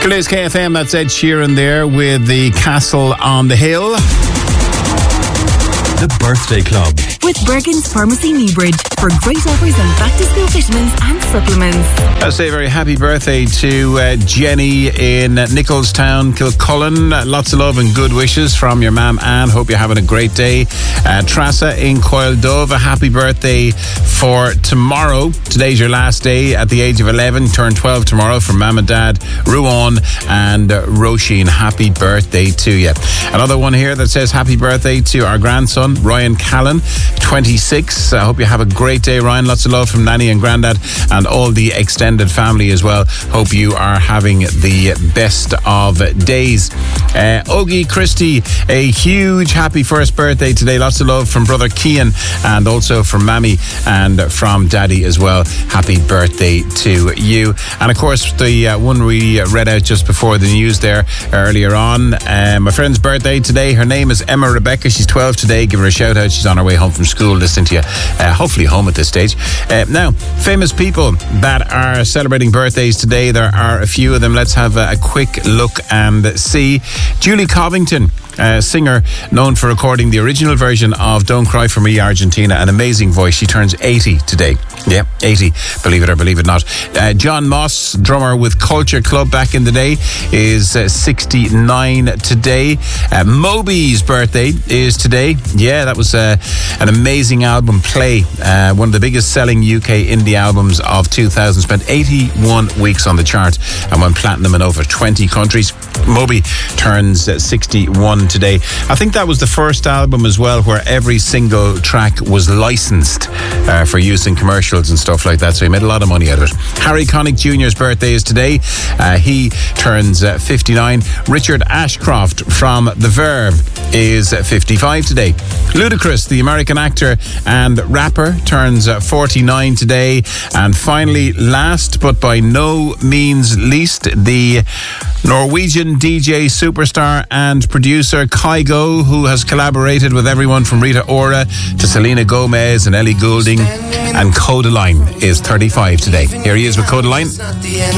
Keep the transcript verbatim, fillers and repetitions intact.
Today's K F M, that's Ed Sheeran there with the Castle on the Hill. The Birthday Club. With Bergen's Pharmacy Newbridge for great offers on back-to-school vitamins and supplements. I say a very happy birthday to uh, Jenny in Nicholstown, Kilcullen. Uh, lots of love and good wishes from your mum, Anne. Hope you're having a great day. Uh, Trassa in Coildove, a happy birthday for tomorrow. Today's your last day at the age of eleven. Turn twelve tomorrow for mum and dad, Ruan and uh, Roisin. Happy birthday to you. Another one here that says happy birthday to our grandson, Ryan Callan, twenty-six. I hope you have a great day, Ryan. Lots of love from Nanny and Grandad and all the extended family as well. Hope you are having the best of days. Uh, Ogie Christie, a huge happy first birthday today. Lots of love from brother Cian and also from Mammy and from Daddy as well. Happy birthday to you. And of course, the uh, one we read out just before the news there earlier on. Uh, my friend's birthday today. Her name is Emma Rebecca. She's twelve today. Give her a shout out. She's on her way home from school listening to you. Uh, hopefully home at this stage. Uh, now, famous people that are celebrating birthdays today. There are a few of them. Let's have a, a quick look and see. Julie Covington, a singer known for recording the original version of Don't Cry For Me, Argentina. An amazing voice. She turns eighty today. Yeah, eighty, believe it or believe it not. Uh, John Moss, drummer with Culture Club back in the day, is uh, sixty-nine today. Uh, Moby's birthday is today. Yeah, that was uh, an amazing album, Play. Uh, one of the biggest selling U K indie albums of two thousand. Spent eighty-one weeks on the chart and went platinum in over twenty countries. Moby turns uh, sixty-one today. I think that was the first album as well where every single track was licensed uh, for use in commercials and stuff like that, so he made a lot of money out of it. Harry Connick Junior's birthday is today. Uh, he turns uh, fifty-nine. Richard Ashcroft from The Verve is uh, fifty-five today. Ludacris, the American actor and rapper, turns uh, forty-nine today. And finally, last but by no means least, the Norwegian D J, superstar and producer Kygo, who has collaborated with everyone from Rita Ora to Selena Gomez and Ellie Goulding, and Codaline is thirty-five today. Here he is with Codaline.